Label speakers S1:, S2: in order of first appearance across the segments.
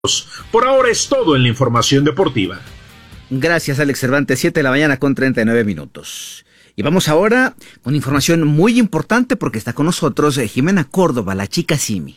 S1: Por ahora es todo en la información deportiva.
S2: Gracias, Alex Cervantes. 7 de la mañana con 39 minutos. Y vamos ahora con información muy importante porque está con nosotros Jimena Córdoba, la chica Simi.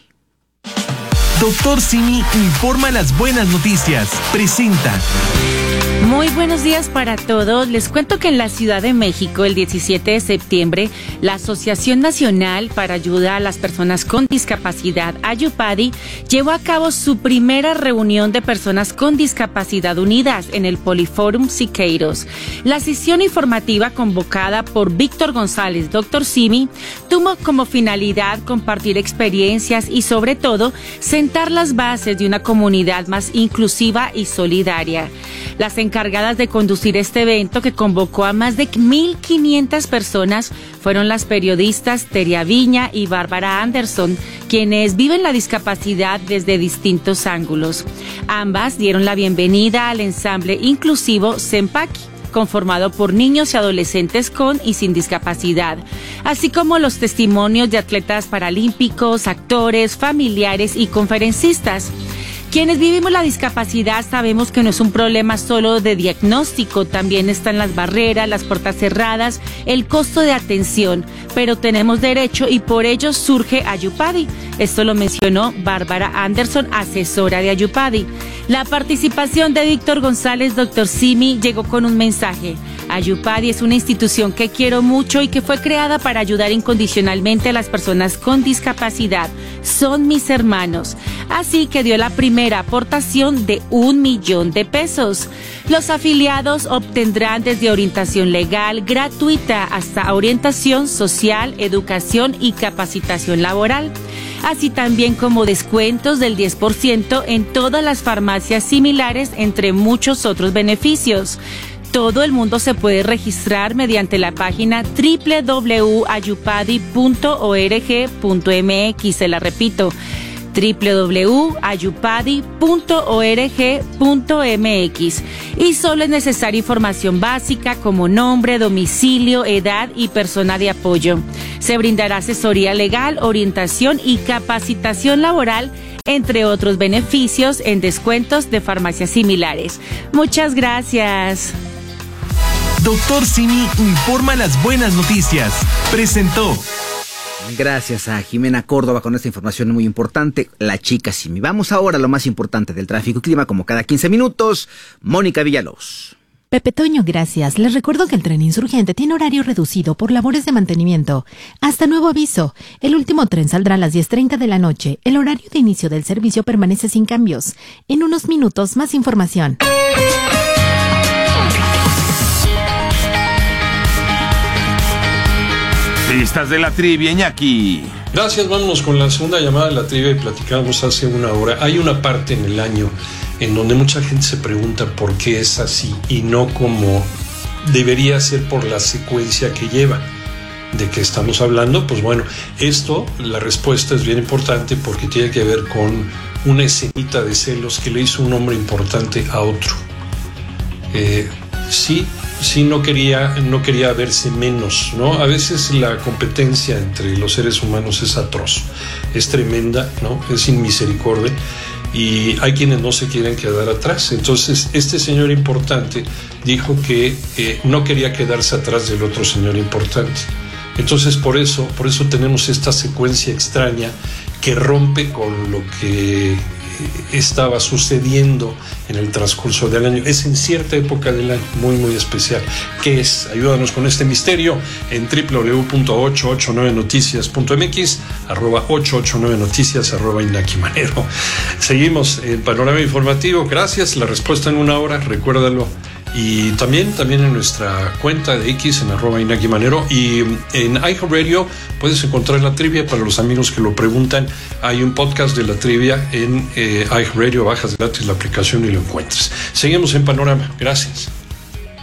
S3: Doctor Simi informa las buenas noticias. Presenta.
S4: Muy buenos días para todos. Les cuento que en la Ciudad de México, el 17 de septiembre, la Asociación Nacional para Ayuda a las Personas con Discapacidad, AYUPADI, llevó a cabo su primera reunión de personas con discapacidad unidas en el Poliforum Siqueiros. La sesión informativa convocada por Víctor González, Dr. Simi, tuvo como finalidad compartir experiencias y, sobre todo, sentar las bases de una comunidad más inclusiva y solidaria. Las encargadas de conducir este evento, que convocó a más de 1,500 personas, fueron las periodistas Teria Viña y Bárbara Anderson, quienes viven la discapacidad desde distintos ángulos. Ambas dieron la bienvenida al ensamble inclusivo Sempaki, conformado por niños y adolescentes con y sin discapacidad, así como los testimonios de atletas paralímpicos, actores, familiares y conferencistas. Quienes vivimos la discapacidad sabemos que no es un problema solo de diagnóstico, también están las barreras, las puertas cerradas, el costo de atención, pero tenemos derecho y por ello surge AYUPADI. Esto lo mencionó Bárbara Anderson, asesora de AYUPADI. La participación de Víctor González, Dr. Simi, llegó con un mensaje. AYUPADI es una institución que quiero mucho y que fue creada para ayudar incondicionalmente a las personas con discapacidad. Son mis hermanos. Así que dio la primera aportación de 1 millón de pesos. Los afiliados obtendrán desde orientación legal gratuita hasta orientación social, educación y capacitación laboral, así también como descuentos del 10% en todas las farmacias similares, entre muchos otros beneficios. Todo el mundo se puede registrar mediante la página www.ayupadi.org.mx. Se la repito, www.ayupadi.org.mx, y solo es necesaria información básica como nombre, domicilio, edad y persona de apoyo. Se brindará asesoría legal, orientación y capacitación laboral, entre otros beneficios en descuentos de farmacias similares. Muchas gracias.
S3: Doctor Simi informa las buenas noticias. Presentó.
S2: Gracias a Jimena Córdoba con esta información muy importante, la chica Simi. Vamos ahora a lo más importante del tráfico y clima, como cada 15 minutos. Mónica Villalobos.
S5: Pepe Toño, gracias. Les recuerdo que el tren Insurgente tiene horario reducido por labores de mantenimiento. Hasta nuevo aviso. El último tren saldrá a las 10:30 de la noche. El horario de inicio del servicio permanece sin cambios. En unos minutos, más información.
S6: Listas de la trivia, Iñaki.
S7: Gracias, vámonos con la segunda llamada de la trivia y platicamos hace una hora. Hay una parte en el año en donde mucha gente se pregunta por qué es así y no como debería ser por la secuencia que lleva. ¿De qué estamos hablando? Pues bueno, la respuesta es bien importante porque tiene que ver con una escenita de celos que le hizo un hombre importante a otro. Sí, no quería verse menos, ¿no? A veces la competencia entre los seres humanos es atroz, es tremenda, ¿no? Es sin misericordia y hay quienes no se quieren quedar atrás. Entonces, este señor importante dijo que no quería quedarse atrás del otro señor importante. Entonces, por eso tenemos esta secuencia extraña que rompe con lo que estaba sucediendo en el transcurso del año. Es en cierta época del año muy muy especial. ¿Qué es? Ayúdanos con este misterio en www.889noticias.mx, @889noticias, @Iñaki Manero. Seguimos en Panorama Informativo. Gracias. La respuesta en una hora, recuérdalo. Y también en nuestra cuenta de X en @Iñaki Manero, y en iHeartRadio puedes encontrar la trivia para los amigos que lo preguntan. Hay un podcast de la trivia en iHeartRadio, bajas gratis la aplicación y lo encuentras. Seguimos en Panorama. Gracias.